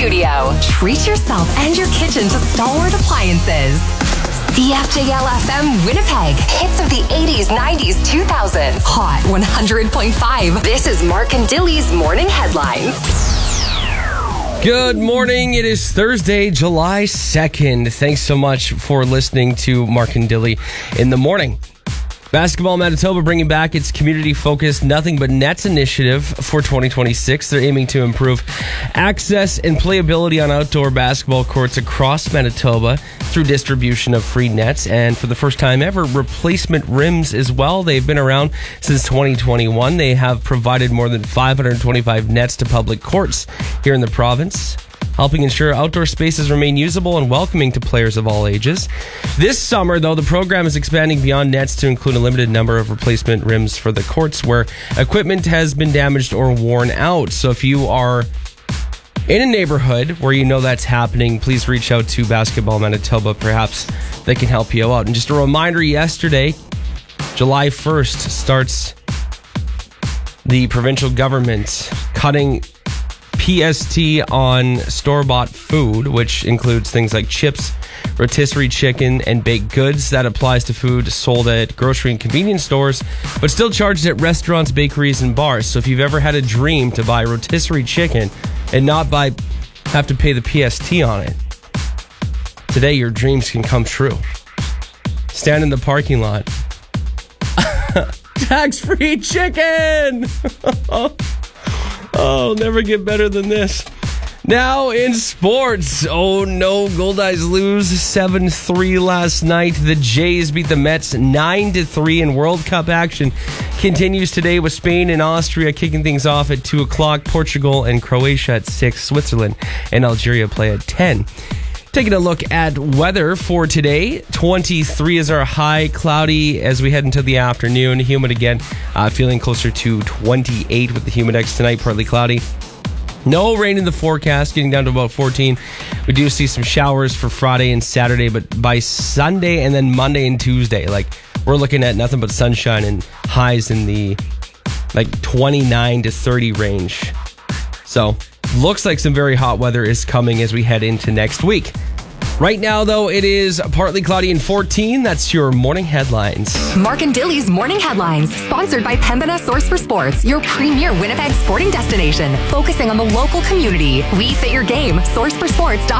studio. Treat yourself and your kitchen to stalwart appliances. CFJL FM Winnipeg. Hits of the 80s, 90s, 2000s. Hot 100.5. This is Mark and Dilly's Morning Headlines. Good morning. It is Thursday, July 2nd. Thanks so much for listening to Mark and Dilly in the morning. Basketball Manitoba bringing back its community-focused Nothing But Nets initiative for 2026. They're aiming to improve access and playability on outdoor basketball courts across Manitoba through distribution of free nets, and for the first time ever, replacement rims as well. They've been around since 2021. They have provided more than 525 nets to public courts here in the province, helping ensure outdoor spaces remain usable and welcoming to players of all ages. This summer, though, the program is expanding beyond nets to include a limited number of replacement rims for the courts where equipment has been damaged or worn out. So if you are in a neighborhood where you know that's happening, please reach out to Basketball Manitoba. Perhaps they can help you out. And just a reminder, yesterday, July 1st, starts the provincial government cutting PST on store-bought food, which includes things like chips, rotisserie chicken, and baked goods. That applies to food sold at grocery and convenience stores, but still charged at restaurants, bakeries, and bars. So if you've ever had a dream to buy rotisserie chicken and not have to pay the PST on it, today your dreams can come true. Stand in the parking lot. Tax-free chicken! Oh, never get better than this. Now in sports. Oh no, Goldeyes lose 7-3 last night. The Jays beat the Mets 9-3 in World Cup action. Continues today with Spain and Austria kicking things off at 2 o'clock. Portugal and Croatia at 6. Switzerland and Algeria play at 10. Taking a look at weather for today. 23 is our high, cloudy as we head into the afternoon. Humid again, feeling closer to 28 with the Humidex tonight, partly cloudy. No rain in the forecast, getting down to about 14. We do see some showers for Friday and Saturday, but by Sunday and then Monday and Tuesday, we're looking at nothing but sunshine and highs in the 29 to 30 range. So, looks like some very hot weather is coming as we head into next week. Right now, though, it is partly cloudy and 14. That's your morning headlines. Mark and Dilly's Morning Headlines, sponsored by Pembina Source for Sports, your premier Winnipeg sporting destination, focusing on the local community. We fit your game. SourceForSports.com.